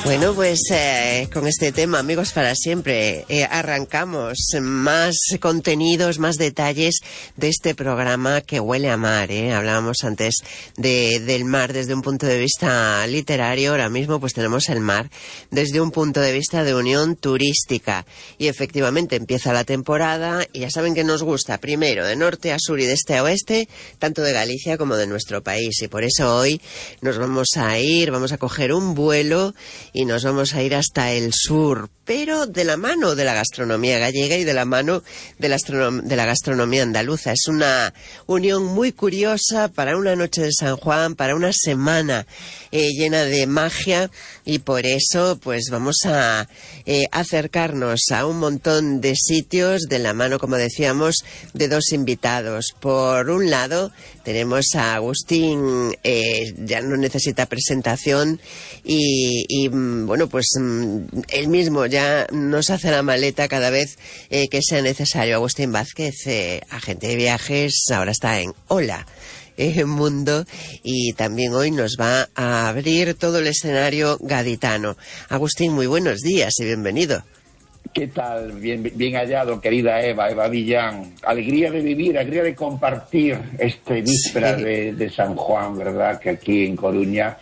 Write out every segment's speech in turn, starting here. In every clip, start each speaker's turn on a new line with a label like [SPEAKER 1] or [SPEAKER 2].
[SPEAKER 1] Bueno, pues con este tema, Amigos para Siempre, arrancamos más contenidos, más detalles de este programa que huele a mar. Hablábamos antes del mar desde un punto de vista literario. Ahora mismo pues tenemos el mar desde un punto de vista de unión turística. Y efectivamente empieza la temporada y ya saben que nos gusta primero de norte a sur y de este a oeste, tanto de Galicia como de nuestro país. Y por eso hoy nos vamos a coger un vuelo y nos vamos a ir hasta el sur, pero de la mano de la gastronomía gallega y de la mano de la gastronomía andaluza. Es una unión muy curiosa para una noche de San Juan, para una semana llena de magia, y por eso pues vamos a acercarnos a un montón de sitios de la mano, como decíamos, de dos invitados. Por un lado tenemos a Agustín, ya no necesita presentación, y bueno, pues él mismo ya nos hace la maleta cada vez que sea necesario. Agustín Vázquez, agente de viajes, ahora está en Hola Mundo, y también hoy nos va a abrir todo el escenario gaditano. Agustín, muy buenos días y bienvenido.
[SPEAKER 2] ¿Qué tal? Bien hallado, querida Eva Villán. Alegría de vivir, alegría de compartir este víspera de San Juan, ¿verdad? Que aquí en Coruña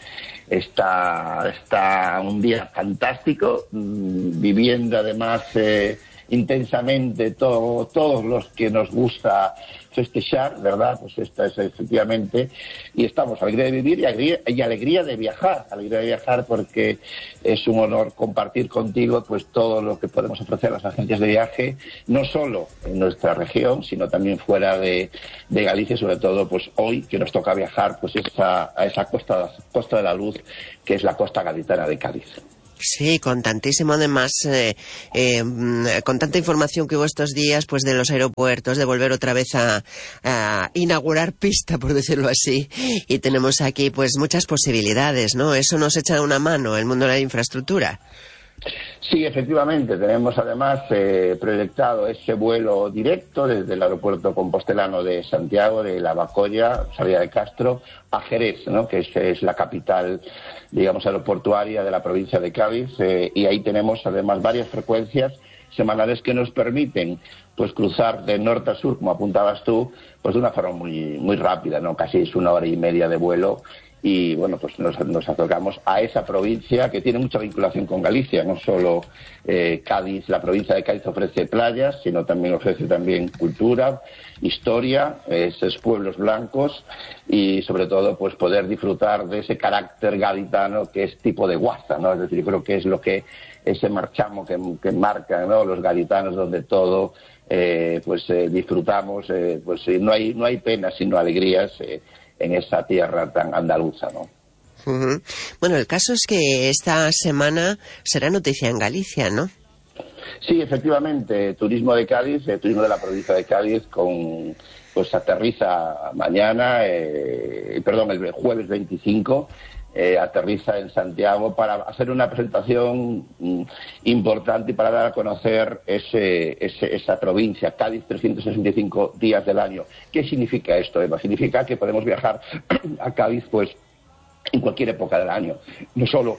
[SPEAKER 2] está un día fantástico, viviendo además intensamente todos los que nos gusta festejar, ¿verdad? Pues esta es efectivamente, y estamos alegría de vivir y alegría de viajar porque es un honor compartir contigo pues todo lo que podemos ofrecer a las agencias de viaje, no solo en nuestra región, sino también fuera de Galicia, sobre todo pues hoy que nos toca viajar pues a esa costa de la Luz, que es la costa gaditana de Cádiz.
[SPEAKER 1] Sí, con tantísimo además, con tanta información que hubo estos días, pues de los aeropuertos, de volver otra vez a inaugurar pista, por decirlo así, y tenemos aquí pues muchas posibilidades, ¿no? Eso nos echa una mano el mundo de la infraestructura.
[SPEAKER 2] Sí, efectivamente, tenemos además proyectado ese vuelo directo desde el aeropuerto compostelano de Santiago, de Lavacolla, salida de Castro, a Jerez, ¿no? Que es la capital, digamos, aeroportuaria de la provincia de Cádiz, y ahí tenemos además varias frecuencias semanales que nos permiten pues cruzar de norte a sur, como apuntabas tú, pues de una forma muy rápida, ¿no? Casi es 1 hora y media de vuelo. Y bueno, pues nos acercamos a esa provincia que tiene mucha vinculación con Galicia, no solo Cádiz. La provincia de Cádiz ofrece playas, sino también ofrece cultura, historia, esos pueblos blancos, y sobre todo pues poder disfrutar de ese carácter gaditano que es tipo de guaza, ¿no? Es decir, yo creo que es lo que ese marchamo que marcan, ¿no?, los gaditanos, donde todo disfrutamos, pues no hay penas sino alegrías en esa tierra tan andaluza, ¿no?
[SPEAKER 1] Uh-huh. Bueno, el caso es que esta semana será noticia en Galicia, ¿no?
[SPEAKER 2] Sí, efectivamente, turismo de Cádiz, turismo de la provincia de Cádiz, pues aterriza mañana, el jueves 25, aterriza en Santiago para hacer una presentación importante y para dar a conocer esa provincia, Cádiz, 365 días del año. ¿Qué significa esto, Eva? Significa que podemos viajar a Cádiz pues en cualquier época del año, no solo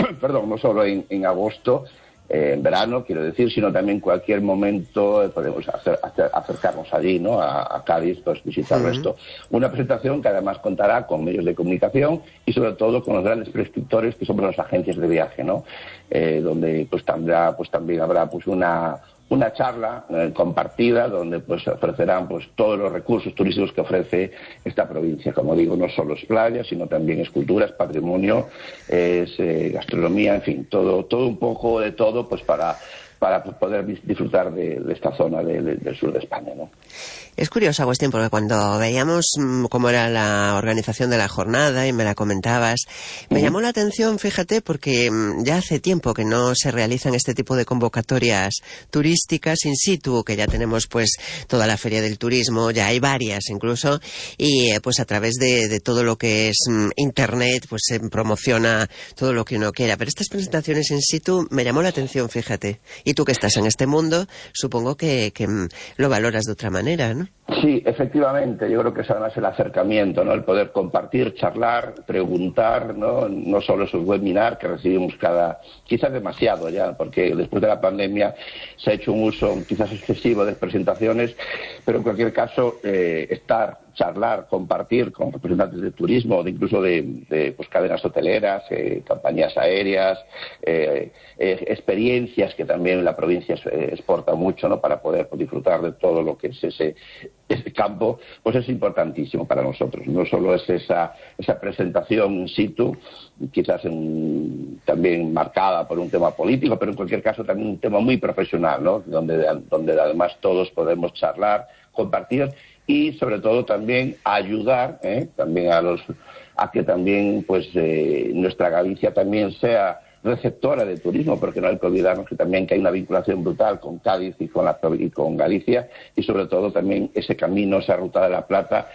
[SPEAKER 2] en agosto, en verano, quiero decir, sino también en cualquier momento podemos acercarnos allí, ¿no?, a Cádiz, pues visitar esto. Una presentación que además contará con medios de comunicación y sobre todo con los grandes prescriptores que somos las agencias de viaje, ¿no? Donde pues también habrá pues una charla compartida donde pues ofrecerán pues todos los recursos turísticos que ofrece esta provincia. Como digo, no solo es playa, sino también es cultura, es patrimonio, es gastronomía, en fin, todo un poco de todo pues para poder disfrutar de esta zona del sur de España, ¿no?
[SPEAKER 1] Es curioso, Agustín, porque cuando veíamos cómo era la organización de la jornada y me la comentabas, me llamó la atención, fíjate, porque ya hace tiempo que no se realizan este tipo de convocatorias turísticas in situ, que ya tenemos pues toda la Feria del Turismo, ya hay varias incluso, y pues a través de todo lo que es internet, pues se promociona todo lo que uno quiera. Pero estas presentaciones in situ me llamó la atención, fíjate. Y tú que estás en este mundo, supongo que lo valoras de otra manera, ¿no?
[SPEAKER 2] Sí, efectivamente, yo creo que es además el acercamiento, ¿no? El poder compartir, charlar, preguntar, ¿no? No solo esos webinars que recibimos quizás demasiado ya, porque después de la pandemia se ha hecho un uso quizás excesivo de presentaciones, pero en cualquier caso, charlar, compartir con representantes de turismo, incluso de pues, cadenas hoteleras, compañías aéreas, experiencias que también la provincia exporta mucho, ¿no? Para poder disfrutar de todo lo que es ese campo, pues es importantísimo para nosotros. No solo es esa presentación in situ, quizás también marcada por un tema político, pero en cualquier caso también un tema muy profesional, ¿no? Donde además todos podemos charlar, compartir y sobre todo también ayudar también a que también pues nuestra Galicia también sea receptora de turismo, porque no hay que olvidarnos que hay una vinculación brutal con Cádiz y con Galicia, y sobre todo también ese camino, esa ruta de la Plata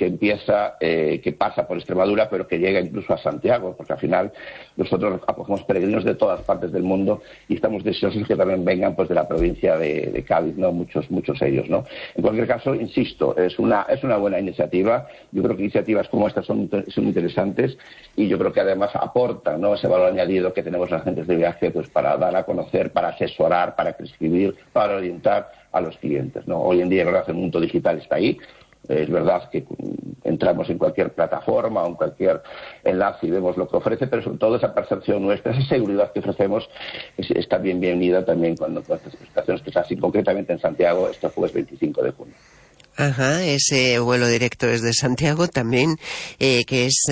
[SPEAKER 2] que pasa por Extremadura, pero que llega incluso a Santiago, porque al final nosotros acogemos peregrinos de todas partes del mundo y estamos deseosos que también vengan pues de la provincia de Cádiz, ¿no? Muchos ellos, ¿no? En cualquier caso, insisto, es una buena iniciativa. Yo creo que iniciativas como estas son interesantes y yo creo que además aportan, ¿no? Ese valor añadido que tenemos las agentes de viaje pues para dar a conocer, para asesorar, para prescribir, para orientar a los clientes, ¿no? Hoy en día, verdad, el mundo digital está ahí. Es verdad que entramos en cualquier plataforma o en cualquier enlace y vemos lo que ofrece, pero sobre todo esa percepción nuestra, esa seguridad que ofrecemos está bienvenida también cuando estas prestaciones que se hacen concretamente en Santiago este jueves 25 de junio.
[SPEAKER 1] Ajá, ese vuelo directo desde Santiago también, que es,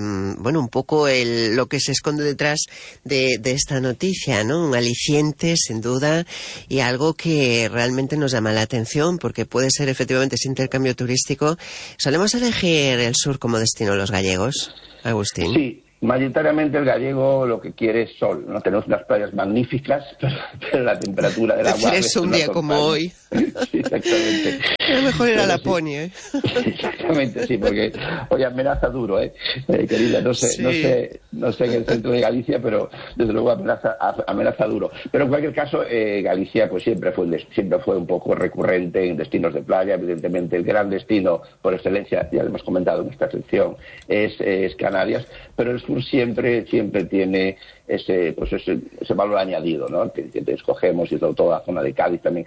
[SPEAKER 1] un poco lo que se esconde detrás de esta noticia, ¿no? Un aliciente, sin duda, y algo que realmente nos llama la atención, porque puede ser efectivamente ese intercambio turístico. ¿Solemos elegir el sur como destino los gallegos, Agustín?
[SPEAKER 2] Sí. Mayoritariamente el gallego lo que quiere es sol, ¿no? Tenemos unas playas magníficas, pero la temperatura del agua...
[SPEAKER 1] Es un día como hoy.
[SPEAKER 2] Sí, exactamente.
[SPEAKER 1] A lo mejor era
[SPEAKER 2] pero
[SPEAKER 1] Laponia,
[SPEAKER 2] sí. Exactamente, sí, porque hoy amenaza duro, querida, no sé en el centro de Galicia, pero desde luego amenaza duro. Pero en cualquier caso, Galicia pues siempre fue un poco recurrente en destinos de playa. Evidentemente el gran destino por excelencia, ya lo hemos comentado en esta sección, es Canarias, pero el sur siempre tiene ese valor añadido, ¿no? Que escogemos, y sobre todo la zona de Cádiz también,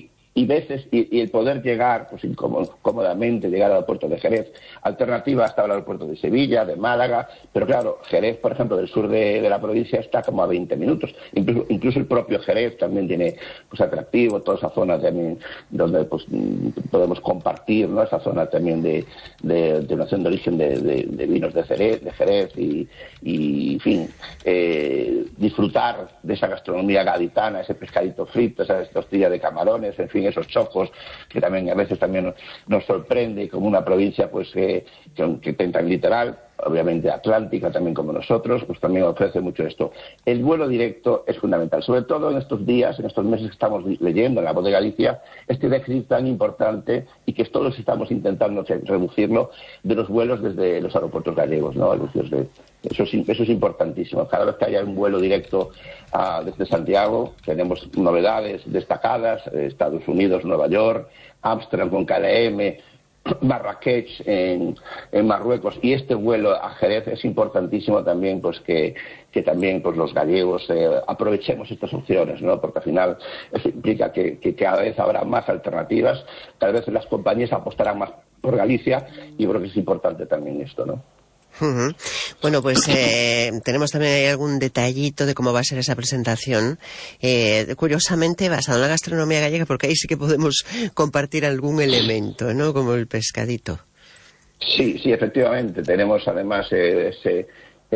[SPEAKER 2] y el poder llegar pues cómodamente, llegar al aeropuerto de Jerez. Alternativa hasta el aeropuerto de Sevilla, de Málaga, pero claro, Jerez, por ejemplo, del sur de la provincia está como a 20 minutos. Incluso el propio Jerez también tiene pues atractivo, toda esa zona también donde pues podemos compartir, ¿no? Esa zona también de nación de origen de vinos de Jerez y en fin, disfrutar de esa gastronomía gaditana, ese pescadito frito, esa tortilla de camarones, en fin, esos chocos que también a veces también nos sorprende como una provincia pues que tan literal, obviamente atlántica también como nosotros, pues también ofrece mucho esto. El vuelo directo es fundamental, sobre todo en estos días, en estos meses que estamos leyendo en La Voz de Galicia, este déficit tan importante y que todos estamos intentando reducirlo de los vuelos desde los aeropuertos gallegos, ¿no? Eso es importantísimo. Cada vez que haya un vuelo directo desde Santiago, tenemos novedades destacadas, Estados Unidos, Nueva York, Ámsterdam con KLM, Marrakech en Marruecos, y este vuelo a Jerez es importantísimo también pues que también pues los gallegos aprovechemos estas opciones, ¿no? Porque al final eso implica que cada vez habrá más alternativas, cada vez las compañías apostarán más por Galicia, y creo que es importante también esto, ¿no?
[SPEAKER 1] Uh-huh. Bueno, pues tenemos también ahí algún detallito de cómo va a ser esa presentación, curiosamente basado en la gastronomía gallega, porque ahí sí que podemos compartir algún elemento, ¿no? Como el pescadito.
[SPEAKER 2] Sí, efectivamente, tenemos además ese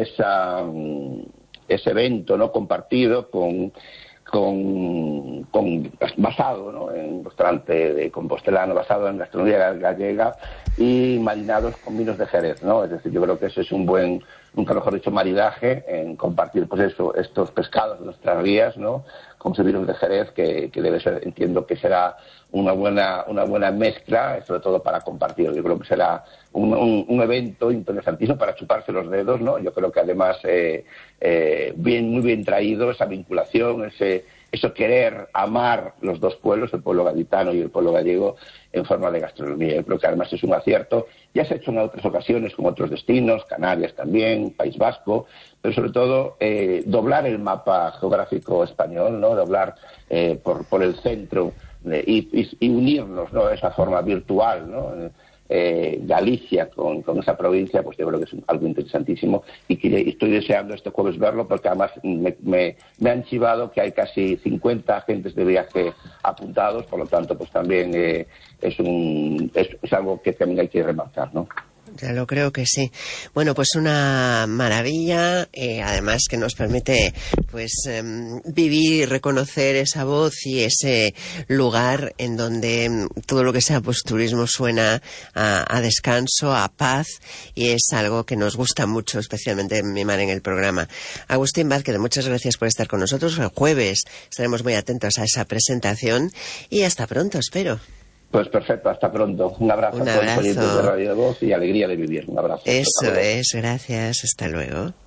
[SPEAKER 2] evento, ¿no? Compartido basado, ¿no? En un restaurante de compostelano basado en gastronomía gallega y marinados con vinos de Jerez, ¿no? Es decir, yo creo que eso es nunca mejor dicho, maridaje en compartir pues estos pescados de nuestras rías, ¿no? Con sus vinos de Jerez, que debe ser, entiendo que será una buena mezcla, sobre todo para compartir. Yo creo que será un evento interesantísimo para chuparse los dedos, ¿no? Yo creo que además muy bien traído esa vinculación, eso querer amar los dos pueblos, el pueblo gaditano y el pueblo gallego, en forma de gastronomía. Yo creo que además es un acierto. Ya se ha hecho en otras ocasiones con otros destinos, Canarias también, País Vasco, pero sobre todo doblar el mapa geográfico español, ¿no? Doblar por el centro y unirnos, ¿no? De esa forma virtual, ¿no? Galicia con esa provincia, pues yo creo que es algo interesantísimo y que estoy deseando este jueves verlo, porque además me han chivado que hay casi 50 agentes de viaje apuntados, por lo tanto pues también es algo que también hay que remarcar, ¿no?
[SPEAKER 1] Ya lo creo que sí. Bueno, pues una maravilla, además que nos permite pues vivir y reconocer esa voz y ese lugar en donde todo lo que sea pues turismo suena a descanso, a paz, y es algo que nos gusta mucho, especialmente mimar en el programa. Agustín Vázquez, muchas gracias por estar con nosotros. El jueves estaremos muy atentos a esa presentación y hasta pronto, espero.
[SPEAKER 2] Pues perfecto, hasta pronto. Un abrazo a todos los oyentes de Radio Voz y alegría de vivir. Un abrazo.
[SPEAKER 1] Eso es, gracias. Hasta luego.